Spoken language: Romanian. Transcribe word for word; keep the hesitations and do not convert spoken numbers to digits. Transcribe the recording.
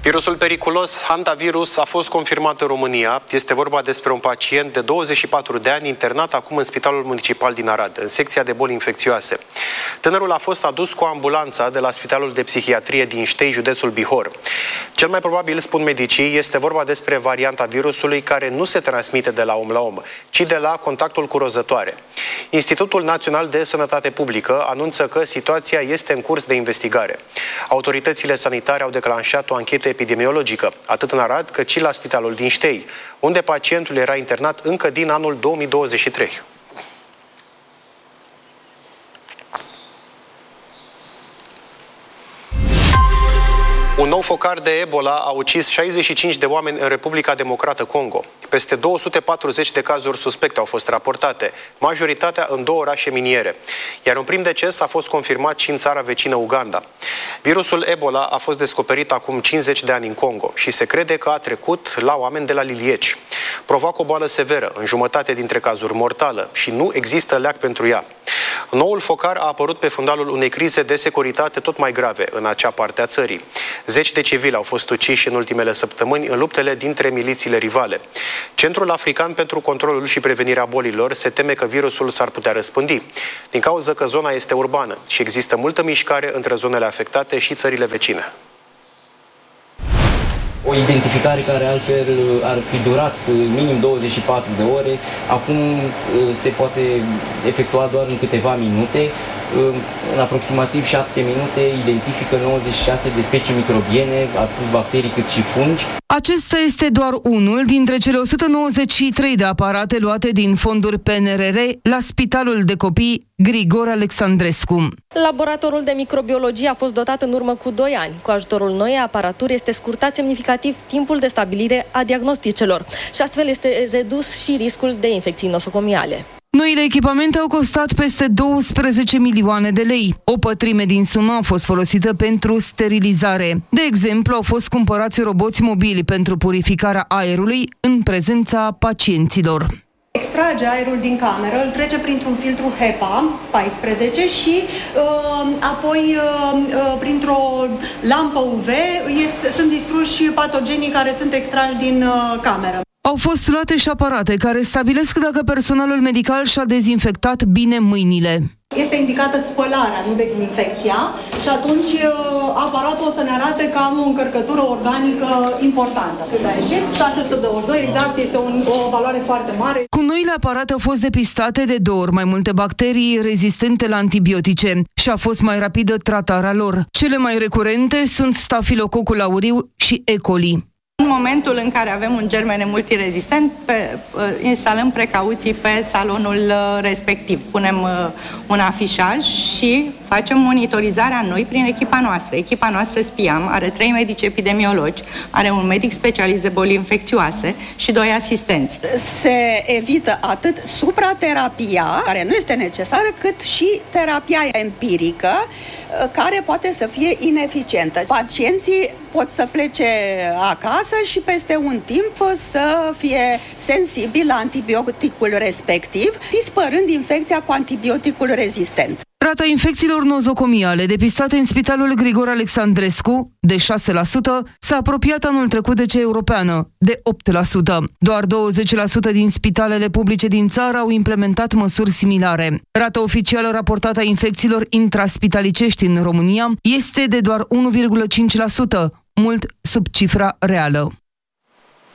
Virusul periculos hantavirus a fost confirmat în România. Este vorba despre un pacient de douăzeci și patru de ani internat acum în Spitalul Municipal din Arad, în secția de boli infecțioase. Tânărul a fost adus cu ambulanța de la Spitalul de Psihiatrie din Ștei, județul Bihor. Cel mai probabil, spun medicii, este vorba despre varianta virusului care nu se transmite de la om la om, ci de la contactul cu rozătoare. Institutul Național de Sănătate Publică anunță că situația este în curs de investigare. Autoritățile sanitare au declanșat o anchetă epidemiologică, atât în Arad cât și la Spitalul din Ștei, unde pacientul era internat încă din anul două mii douăzeci și trei. Un nou focar de Ebola a ucis șaizeci și cinci de oameni în Republica Democrată Congo. Peste două sute patruzeci de cazuri suspecte au fost raportate, majoritatea în două orașe miniere. Iar un prim deces a fost confirmat și în țara vecină Uganda. Virusul Ebola a fost descoperit acum cincizeci de ani în Congo și se crede că a trecut la oameni de la lilieci. Provoacă o boală severă, în jumătate dintre cazuri mortală, și nu există leac pentru ea. Noul focar a apărut pe fundalul unei crize de securitate tot mai grave în acea parte a țării. Zeci de civili au fost uciși în ultimele săptămâni în luptele dintre milițiile rivale. Centrul African pentru Controlul și Prevenirea Bolilor se teme că virusul s-ar putea răspândi, din cauza că zona este urbană și există multă mișcare între zonele afectate și țările vecine. O identificare care altfel ar fi durat minim douăzeci și patru de ore, acum se poate efectua doar în câteva minute. În aproximativ șapte minute identifică nouăzeci și șase de specii microbiene, atât bacterii cât și fungi. Acesta este doar unul dintre cele o sută nouăzeci și trei de aparate luate din fonduri P N R R la Spitalul de Copii Grigore Alexandrescu. Laboratorul de microbiologie a fost dotat în urmă cu doi ani. Cu ajutorul noii aparaturi este scurtat semnificativ timpul de stabilire a diagnosticelor și astfel este redus și riscul de infecții nosocomiale. Noile echipamente au costat peste douăsprezece milioane de lei. O pătrime din sumă a fost folosită pentru sterilizare. De exemplu, au fost cumpărați roboți mobili pentru purificarea aerului în prezența pacienților. Extrage aerul din cameră, îl trece printr-un filtru HEPA paisprezece și uh, apoi uh, printr-o lampă U V este, sunt distruși patogenii care sunt extrași din uh, cameră. Au fost luate și aparate care stabilesc dacă personalul medical și-a dezinfectat bine mâinile. Este indicată spălarea, nu dezinfecția, și atunci aparatul o să ne arate că am o încărcătură organică importantă. Cât a ieșit? șase sute douăzeci și doi, exact, este un, o valoare foarte mare. Cu noile aparate au fost depistate de două ori mai multe bacterii rezistente la antibiotice și a fost mai rapidă tratarea lor. Cele mai recurente sunt Staphylococcus aureus și E. coli. În momentul în care avem un germen multirezistent, pe, instalăm precauții pe salonul respectiv. Punem un afișaj și facem monitorizarea noi prin echipa noastră. Echipa noastră SPIAM are trei medici epidemiologi, are un medic specialist de boli infecțioase și doi asistenți. Se evită atât supraterapia, care nu este necesară, cât și terapia empirică, care poate să fie ineficientă. Pacienții pot să plece acasă și peste un timp să fie sensibil la antibioticul respectiv, dispărând infecția cu antibioticul rezistent. Rata infecțiilor nozocomiale depistate în Spitalul Grigore Alexandrescu, de șase la sută, s-a apropiat anul trecut de cea europeană, de opt la sută. Doar douăzeci la sută din spitalele publice din țară au implementat măsuri similare. Rata oficială raportată a infecțiilor intraspitalicești în România este de doar unu virgulă cinci la sută, mult sub cifra reală.